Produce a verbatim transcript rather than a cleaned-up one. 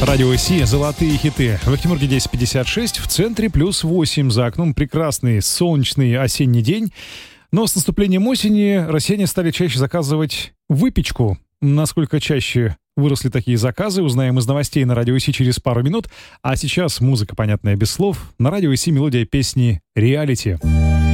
Радио Си, золотые хиты. В Екатеринбурге десять пятьдесят шесть, в центре плюс восемь. За окном прекрасный солнечный осенний день. Но с наступлением осени россияне стали чаще заказывать выпечку. Насколько чаще выросли такие заказы, узнаем из новостей на Радио Си через пару минут. А сейчас музыка, понятная без слов. На Радио Си мелодия песни «Реалити».